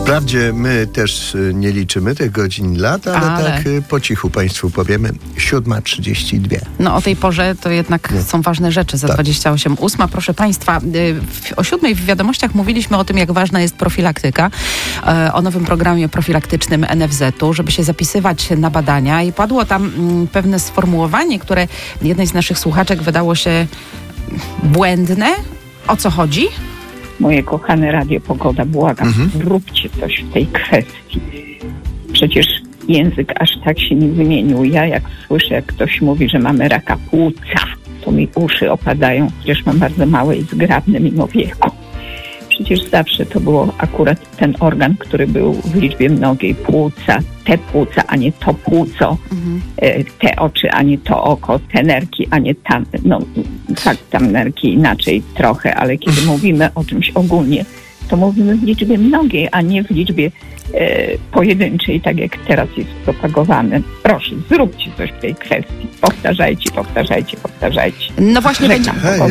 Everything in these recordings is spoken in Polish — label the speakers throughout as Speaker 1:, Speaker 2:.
Speaker 1: Wprawdzie my też nie liczymy tych godzin lat, ale tak po cichu Państwu powiemy. 7:32.
Speaker 2: No o tej porze to jednak są ważne rzeczy. Za 28:08. Proszę Państwa, o 7:00 w wiadomościach mówiliśmy o tym, jak ważna jest profilaktyka. O nowym programie profilaktycznym NFZ-u, żeby się zapisywać na badania. I padło tam pewne sformułowanie, które jednej z naszych słuchaczek wydało się błędne. O co chodzi?
Speaker 3: Moje kochane Radio Pogoda, błagam, zróbcie coś w tej kwestii. Przecież język aż tak się nie wymienił. Ja jak słyszę, jak ktoś mówi, że mamy raka płuca, to mi uszy opadają, chociaż mam bardzo małe i zgrabne mimo wieku. Przecież zawsze to było akurat ten organ, który był w liczbie mnogiej. Płuca, te płuca, a nie to płuco, te oczy, a nie to oko, te nerki, a nie tam. No tak, tam nerki inaczej trochę, ale kiedy mówimy o czymś ogólnie, to mówimy w liczbie mnogiej, a nie w liczbie pojedynczej, tak jak teraz jest propagowane. Proszę, zróbcie coś w tej kwestii. Powtarzajcie.
Speaker 2: No właśnie będzie.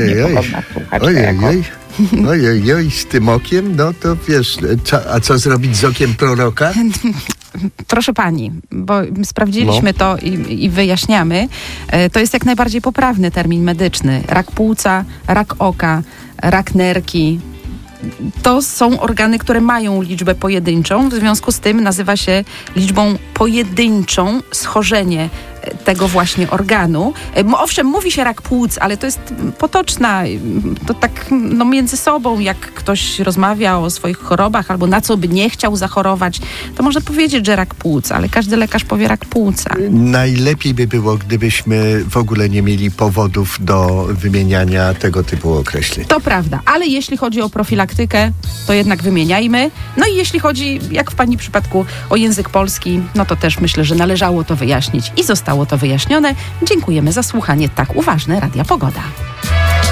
Speaker 1: Ojej, z tym okiem, no to wiesz, a co zrobić z okiem proroka?
Speaker 2: Proszę pani, bo sprawdziliśmy to i wyjaśniamy. To jest jak najbardziej poprawny termin medyczny. Rak płuca, rak oka, rak nerki. To są organy, które mają liczbę pojedynczą, w związku z tym nazywa się liczbą pojedynczą schorzenie tego właśnie organu. Owszem, mówi się rak płuc, ale to jest potoczna, to tak między sobą, jak ktoś rozmawia o swoich chorobach albo na co by nie chciał zachorować, to można powiedzieć, że rak płuc, ale każdy lekarz powie rak płuca.
Speaker 1: Najlepiej by było, gdybyśmy w ogóle nie mieli powodów do wymieniania tego typu określeń.
Speaker 2: To prawda, ale jeśli chodzi o profilaktykę, to jednak wymieniajmy. No i jeśli chodzi, jak w pani przypadku, o język polski, no to też myślę, że należało to wyjaśnić i zostało to wyjaśnione. Dziękujemy za słuchanie Tak Uważne Radia Pogoda.